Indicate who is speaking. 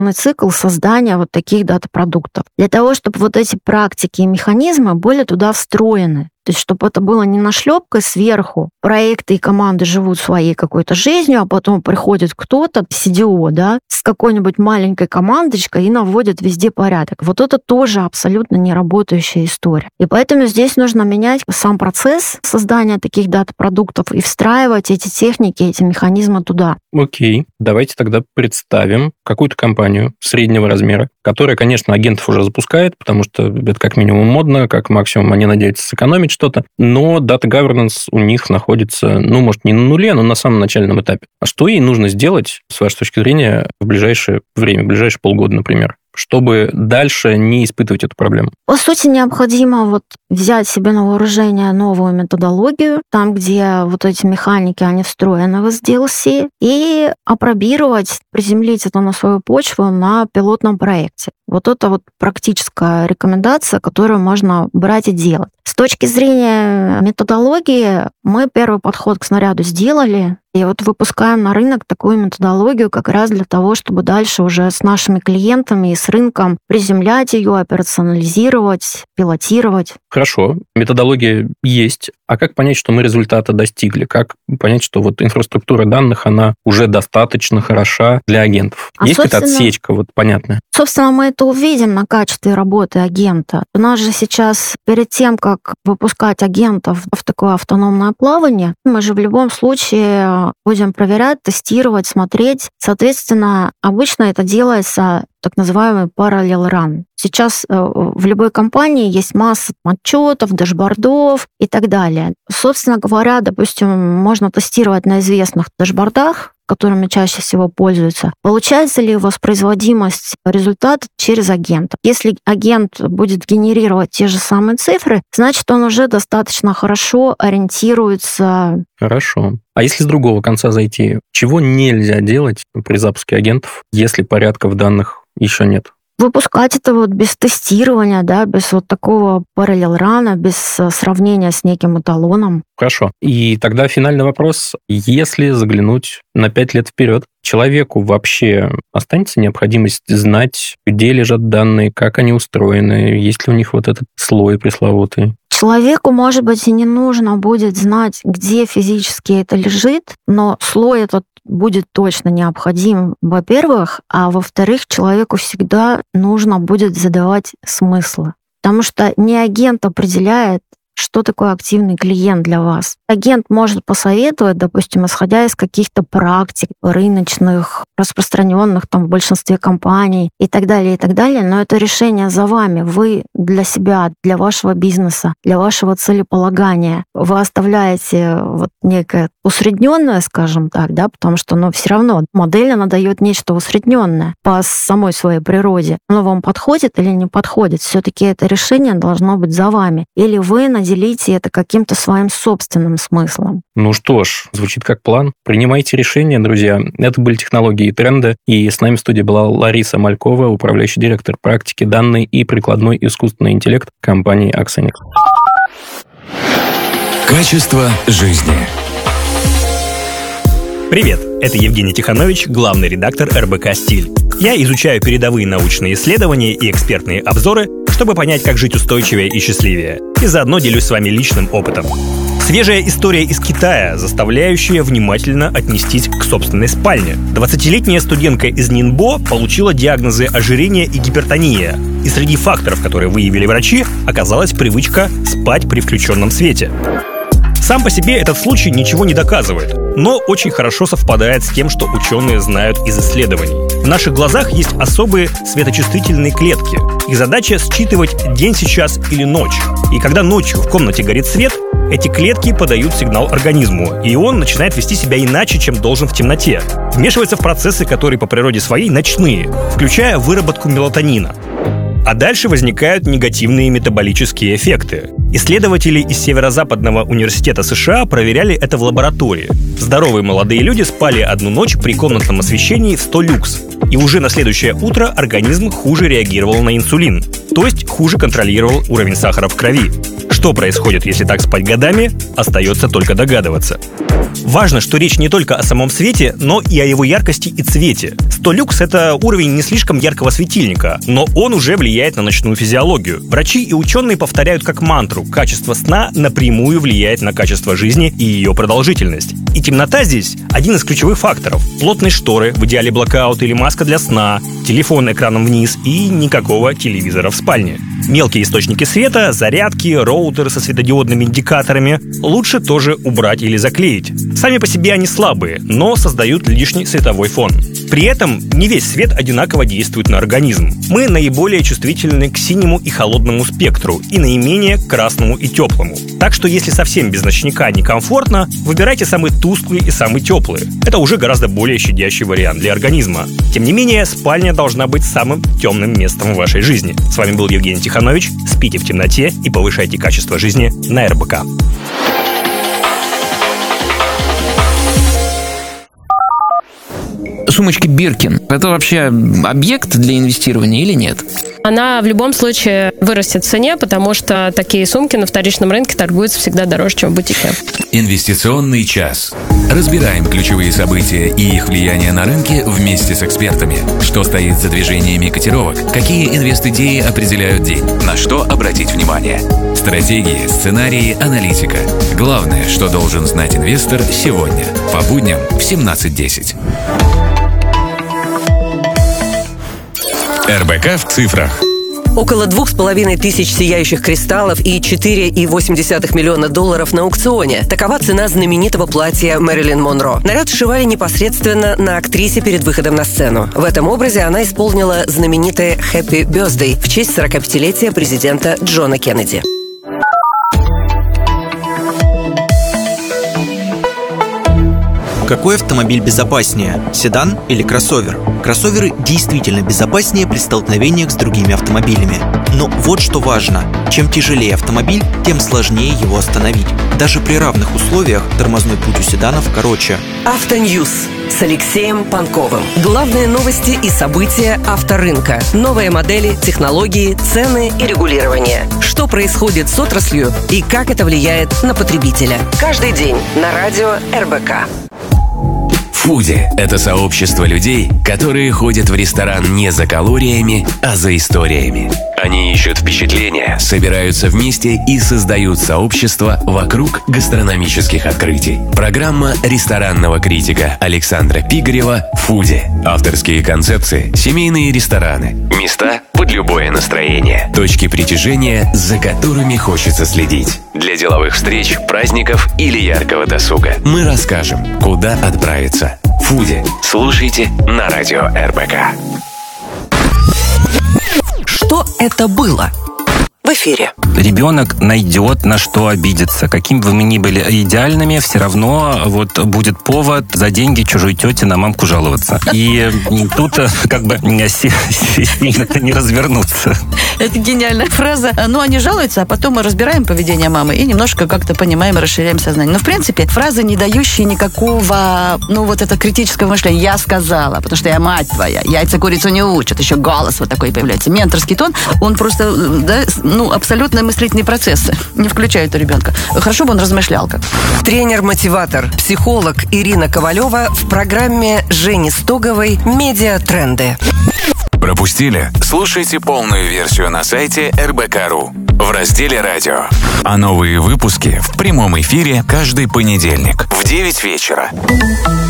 Speaker 1: цикл создания вот таких дата-продуктов. Для того, чтобы вот эти практики и механизмы были туда встроены. То есть, чтобы это было не нашлепкой сверху. Проекты и команды живут своей какой-то жизнью, а потом приходит кто-то, CDO, да, с какой-нибудь маленькой командочкой и наводит везде порядок. Вот это тоже абсолютно не работающая история. И поэтому здесь нужно менять сам процесс создания таких дата-продуктов и встраивать эти техники, эти механизмы туда.
Speaker 2: Окей, давайте тогда представим какую-то компанию среднего размера, которая, конечно, агентов уже запускает, потому что это как минимум модно, как максимум они надеются сэкономить что-то, но Data Governance у них находится, может, не на нуле, но на самом начальном этапе. А что ей нужно сделать, с вашей точки зрения, в ближайшее время, в ближайшие полгода, например, чтобы дальше не испытывать эту проблему?
Speaker 1: По сути, необходимо взять себе на вооружение новую методологию, там, где вот эти механики, они встроены в SDLC, и апробировать, приземлить это на свою почву на пилотном проекте. Вот это практическая рекомендация, которую можно брать и делать. С точки зрения методологии, мы первый подход к снаряду сделали, и выпускаем на рынок такую методологию как раз для того, чтобы дальше уже с нашими клиентами и с рынком приземлять ее, операционализировать, пилотировать.
Speaker 2: Хорошо, методология есть. А как понять, что мы результата достигли? Как понять, что инфраструктура данных, она уже достаточно хороша для агентов? Есть какая-то отсечка понятная?
Speaker 1: Собственно, мы это увидим на качестве работы агента. У нас же сейчас перед тем, как выпускать агентов в такое автономное плавание, мы же в любом случае будем проверять, тестировать, смотреть. Соответственно, обычно это делается так называемый parallel run. Сейчас в любой компании есть масса отчетов, дашбордов и так далее. Собственно говоря, допустим, можно тестировать на известных дашбордах, которыми чаще всего пользуются. Получается ли воспроизводимость результата через агента? Если агент будет генерировать те же самые цифры, значит, он уже достаточно хорошо ориентируется.
Speaker 2: Хорошо. А если с другого конца зайти, чего нельзя делать при запуске агентов, если порядка в данных еще нет?
Speaker 1: Выпускать это без тестирования, без такого параллел-рана, без сравнения с неким эталоном.
Speaker 2: Хорошо. И тогда финальный вопрос. Если заглянуть на 5 лет вперед, человеку вообще останется необходимость знать, где лежат данные, как они устроены, есть ли у них этот слой пресловутый?
Speaker 1: Человеку, может быть, и не нужно будет знать, где физически это лежит, но слой этот будет точно необходим, во-первых, а во-вторых, человеку всегда нужно будет задавать смыслы. Потому что не агент определяет, что такое активный клиент для вас. Агент может посоветовать, допустим, исходя из каких-то практик рыночных, распространенных в большинстве компаний и так далее, но это решение за вами. Вы для себя, для вашего бизнеса, для вашего целеполагания, вы оставляете некое усредненное, скажем так, потому что все равно модель, она дает нечто усредненное по самой своей природе. Оно вам подходит или не подходит? Все-таки это решение должно быть за вами. Или вы наделите это каким-то своим собственным смыслом.
Speaker 2: Ну что ж, звучит как план. Принимайте решения, друзья. Это были технологии и тренды. И с нами в студии была Лариса Малькова, управляющий директор практики данные и прикладной искусственный интеллект компании Axonix.
Speaker 3: Качество жизни.
Speaker 4: Привет, это Евгений Тиханович, главный редактор РБК «Стиль». Я изучаю передовые научные исследования и экспертные обзоры, чтобы понять, как жить устойчивее и счастливее. И заодно делюсь с вами личным опытом. Свежая история из Китая, заставляющая внимательно отнестись к собственной спальне. 20-летняя студентка из Нинбо получила диагнозы ожирение и гипертония. И среди факторов, которые выявили врачи, оказалась привычка спать при включенном свете. Сам по себе этот случай ничего не доказывает, но очень хорошо совпадает с тем, что ученые знают из исследований. В наших глазах есть особые светочувствительные клетки. Их задача считывать день сейчас или ночь. И когда ночью в комнате горит свет, эти клетки подают сигнал организму, и он начинает вести себя иначе, чем должен в темноте. Вмешивается в процессы, которые по природе своей ночные, включая выработку мелатонина. А дальше возникают негативные метаболические эффекты. Исследователи из Северо-Западного университета США проверяли это в лаборатории. Здоровые молодые люди спали одну ночь при комнатном освещении в 100 люкс. И уже на следующее утро организм хуже реагировал на инсулин, то есть хуже контролировал уровень сахара в крови. Что происходит, если так спать годами, остается только догадываться. Важно, что речь не только о самом свете, но и о его яркости и цвете. 100 люкс – это уровень не слишком яркого светильника, но он уже влияет на ночную физиологию. Врачи и ученые повторяют как мантру: качество сна напрямую влияет на качество жизни и ее продолжительность. И темнота здесь один из ключевых факторов. Плотные шторы, в идеале блокаут или маска для сна, телефон экраном вниз и никакого телевизора в спальне. Мелкие источники света, зарядки, роутеры со светодиодными индикаторами лучше тоже убрать или заклеить. Сами по себе они слабые, но создают лишний световой фон. При этом не весь свет одинаково действует на организм. Мы наиболее чувствительны к синему и холодному спектру и наименее к красному и теплому. Так что если совсем без ночника некомфортно, выбирайте самые тусклые и самые теплые. Это уже гораздо более щадящий вариант для организма. Тем не менее, спальня должна быть самым темным местом в вашей жизни. С вами был Евгений Тиханович. Спите в темноте и повышайте качество жизни на РБК.
Speaker 5: Сумочки Биркин – это вообще объект для инвестирования или нет?
Speaker 6: Она в любом случае вырастет в цене, потому что такие сумки на вторичном рынке торгуются всегда дороже, чем в бутике.
Speaker 3: Инвестиционный час. Разбираем ключевые события и их влияние на рынки вместе с экспертами. Что стоит за движениями котировок? Какие инвест-идеи определяют день? На что обратить внимание? Стратегии, сценарии, аналитика. Главное, что должен знать инвестор сегодня. По будням в 17:10. РБК в цифрах.
Speaker 7: Около 2500 сияющих кристаллов и $4,8 миллиона на аукционе. Такова цена знаменитого платья Мэрилин Монро. Наряд сшивали непосредственно на актрисе перед выходом на сцену. В этом образе она исполнила знаменитое «Happy Birthday» в честь 45-летия президента Джона Кеннеди.
Speaker 8: Какой автомобиль безопаснее, седан или кроссовер? Кроссоверы действительно безопаснее при столкновениях с другими автомобилями. Но вот что важно: чем тяжелее автомобиль, тем сложнее его остановить. Даже при равных условиях тормозной путь у седанов короче.
Speaker 7: Автоньюз с Алексеем Панковым. Главные новости и события авторынка. Новые модели, технологии, цены и регулирование. Что происходит с отраслью и как это влияет на потребителя. Каждый день на радио РБК.
Speaker 3: Фуди – это сообщество людей, которые ходят в ресторан не за калориями, а за историями. Они ищут впечатления, собираются вместе и создают сообщество вокруг гастрономических открытий. Программа ресторанного критика Александра Пигарева «Фуди». Авторские концепции, семейные рестораны, места под любое настроение, точки притяжения, за которыми хочется следить. Для деловых встреч, праздников или яркого досуга. Мы расскажем, куда отправиться. «Фуди». Слушайте на радио РБК.
Speaker 7: Что это было? В эфире.
Speaker 9: Ребенок найдет, на что обидеться. Какими бы мы ни были идеальными, все равно вот будет повод за деньги чужой тете на мамку жаловаться. И тут как бы сильно-то не развернуться.
Speaker 10: Это гениальная фраза. Ну, они жалуются, а потом мы разбираем поведение мамы и немножко как-то понимаем и расширяем сознание. Но, в принципе, фраза, не дающая никакого, вот это критического мышления. Я сказала, потому что я мать твоя. Яйца курицу не учат. Еще голос вот такой появляется. Менторский тон, он просто, абсолютно мыслительные процессы не включают у ребенка. Хорошо бы он размышлял как.
Speaker 7: Тренер-мотиватор, психолог Ирина Ковалева в программе Жени Стоговой «Медиатренды».
Speaker 3: Пропустили? Слушайте полную версию на сайте rbk.ru в разделе «Радио». А новые выпуски в прямом эфире каждый понедельник в 9 вечера.